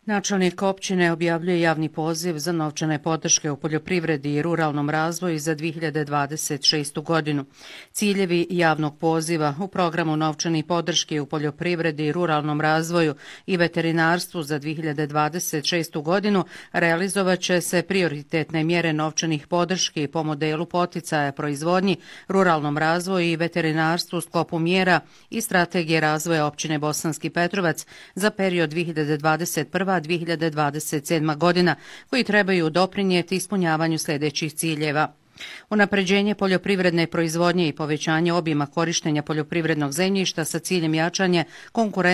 Načelnik općine objavljuje javni poziv za novčane podrške u poljoprivredi i ruralnom razvoju za 2026. godinu. Ciljevi javnog poziva u programu novčani podrške u poljoprivredi i ruralnom razvoju i veterinarstvu za 2026. godinu realizovat će se prioritetne mjere novčanih podrški po modelu poticaja proizvodnji, ruralnom razvoju i veterinarstvu u sklopu mjera i strategije razvoja općine Bosanski Petrovac za period 2021-2027. godina, koji trebaju doprinijeti ispunjavanju sljedećih ciljeva: unapređenje poljoprivredne proizvodnje i povećanje obima korištenja poljoprivrednog zemljišta sa ciljem jačanja konkurentnosti